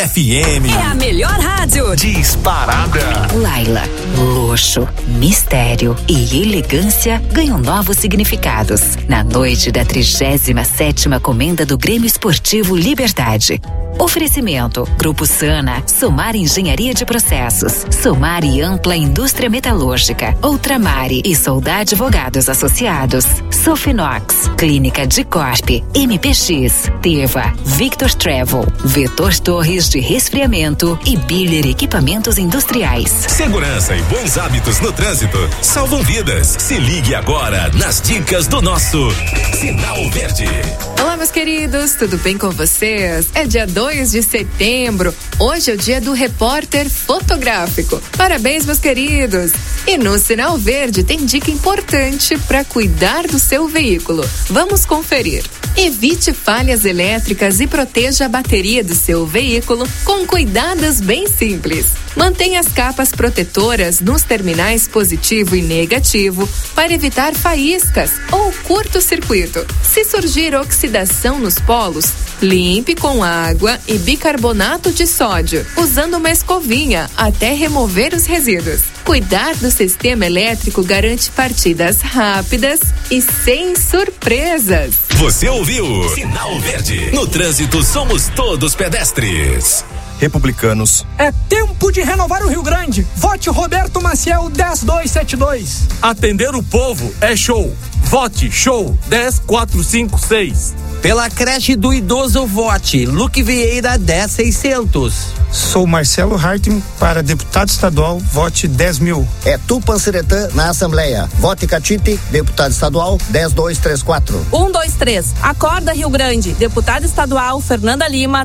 FM. É a melhor rádio. Disparada. Laila, luxo, mistério e elegância ganham novos significados na noite da 37ª Comenda do Grêmio Esportivo Liberdade. Oferecimento: Grupo Sana, Somar Engenharia de Processos, Somar e Ampla Indústria Metalúrgica, Ultramare e Soldar Advogados Associados, Sofinox, Clínica de Corp, MPX, Teva, Victor Travel, Vetor Torres de Resfriamento e Biller Equipamentos Industriais. Segurança e bons hábitos no trânsito salvam vidas. Se ligue agora nas dicas do nosso Sinal Verde. Olá, meus queridos, tudo bem com vocês? É dia 2 de setembro. Hoje é o dia do repórter fotográfico. Parabéns, meus queridos! E no Sinal Verde tem dica importante para cuidar do seu veículo. Vamos conferir. Evite falhas elétricas e proteja a bateria do seu veículo com cuidados bem simples. Mantenha as capas protetoras nos terminais positivo e negativo para evitar faíscas ou curto-circuito. Se surgir oxidação nos polos, limpe com água e bicarbonato de sódio, usando uma escovinha até remover os resíduos. Cuidar do sistema elétrico garante partidas rápidas e sem surpresas. Você ouviu? Sinal Verde. No trânsito somos todos pedestres. Republicanos. É tempo de renovar o Rio Grande. Vote Roberto Maciel 10272. Atender o povo é show. Vote Show 10456. Pela creche do idoso, vote Luque Vieira 10600. Sou Marcelo Hartmann, para deputado estadual, vote 10.000. É Tupanceretã na Assembleia. Vote Catite, deputado estadual 10234. 123. Acorda Rio Grande. Deputada estadual Fernanda Lima